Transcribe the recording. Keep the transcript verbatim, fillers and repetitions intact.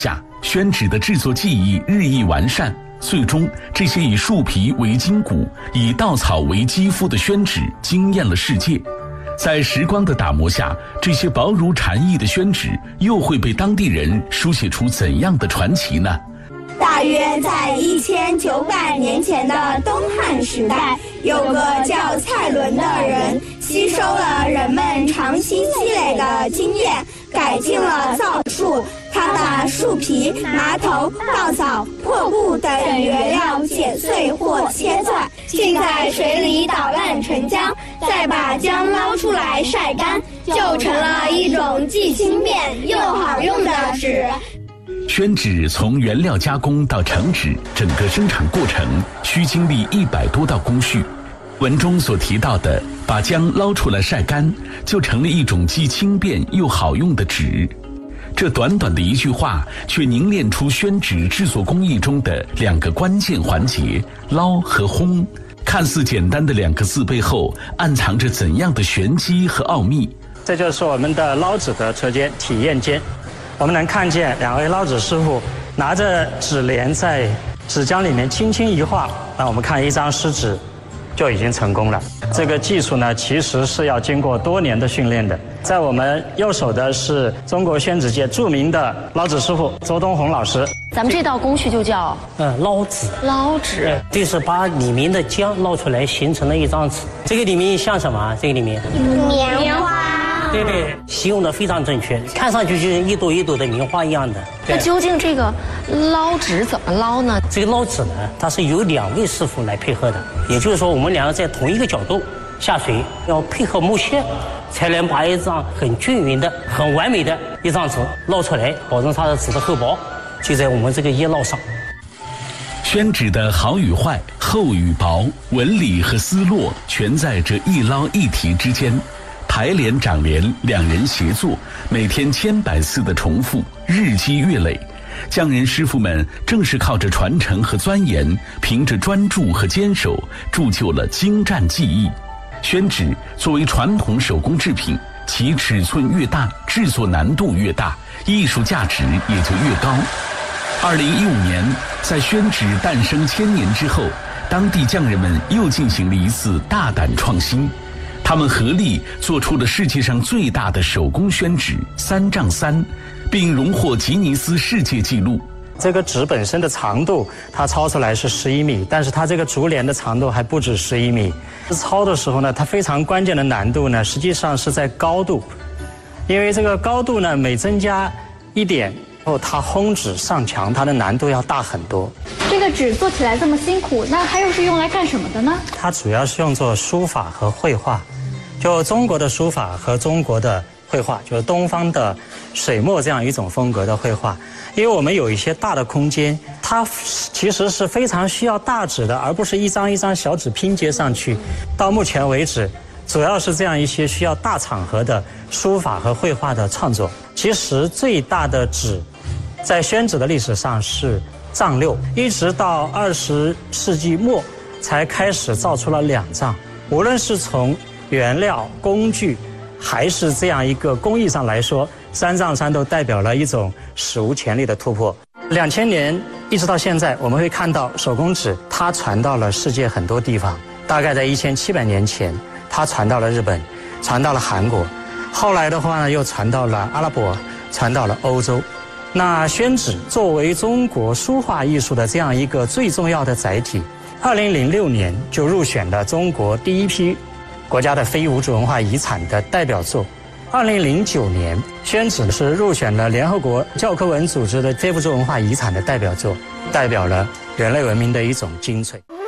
下，宣纸的制作技艺日益完善，最终这些以树皮为筋骨、以稻草为肌肤的宣纸惊艳了世界。在时光的打磨下，这些薄如蝉翼的宣纸又会被当地人书写出怎样的传奇呢？ 大约在一千九百年前的东汉时代，有个叫蔡伦的人，吸收了人们长期积累的经验，改进了造树。他把树皮、麻头、稻草、破布等原料剪碎或切断，浸在水里捣烂成浆，再把浆捞出来晒干，就成了一种既轻便又好用的纸。 宣纸从原料加工到成纸，整个生产过程需经历一百多道工序。文中所提到的把浆捞出来晒干，就成了一种既轻便又好用的纸。这短短的一句话，却凝练出宣纸制作工艺中的两个关键环节：捞和烘。看似简单的两个字背后，暗藏着怎样的玄机和奥秘？ 这就是我们的捞纸的车间体验间。我们能看见两位捞纸师傅拿着纸帘在纸浆里面轻轻一画，那我们看一张湿纸就已经成功了。这个技术呢，其实是要经过多年的训练的。在我们右手的是中国宣纸界著名的捞纸师傅周东红老师。 咱们这道工序就叫呃捞纸。 捞纸， 这是把里面的浆捞出来，形成了一张纸。这个里面像什么？这个里面棉花。 对对，形容的非常正确，看上去就是一朵一朵的棉花一样的。 那究竟这个捞纸怎么捞呢？ 这个捞纸呢，它是由两位师傅来配合的，也就是说，我们两个在同一个角度下水，要配合木屑，才能把一张很均匀的、很完美的一张纸捞出来，保证它的纸的厚薄就在我们这个叶烙上。 宣纸的好与坏、厚与薄、纹理和丝络，全在这一捞一提之间。排联长联，两人协作，每天千百次的重复，日积月累。匠人师傅们正是靠着传承和钻研，凭着专注和坚守，铸就了精湛技艺。宣纸作为传统手工制品，其尺寸越大，制作难度越大，艺术价值也就越高。二零一五年，在宣纸诞生千年之后，当地匠人们又进行了一次大胆创新。他们合力做出了世界上最大的手工宣纸三丈三，并荣获吉尼斯世界纪录。 这个纸本身的长度，它抄出来是十一米，但是它这个竹帘的长度还不止十一米。抄的时候呢，它非常关键的难度呢，实际上是在高度，因为这个高度呢，每增加一点后，它烘纸上墙，它的难度要大很多。 这个纸做起来这么辛苦，那它又是用来干什么的呢？ 它主要是用作书法和绘画。就中国的书法和中国的绘画，就是东方的水墨这样一种风格的绘画。因为我们有一些大的空间，它其实是非常需要大纸的，而不是一张一张小纸拼接上去。到目前为止，主要是这样一些需要大场合的书法和绘画的创作。其实最大的纸，在宣纸的历史上是丈六，一直到二十世纪末才开始造出了两丈。无论是从原料、工具，还是这样一个工艺上来说，三丈三都代表了一种史无前例的突破。两千年一直到现在，我们会看到手工纸它传到了世界很多地方。大概在一千七百年前，它传到了日本，传到了韩国，后来的话呢，又传到了阿拉伯，传到了欧洲。那宣纸作为中国书画艺术的这样一个最重要的载体，二零零六年就入选了中国第一批国家的非物质文化遗产的代表作。二零零九年，宣纸是入选了联合国教科文组织的非物质文化遗产的代表作，代表了人类文明的一种精粹。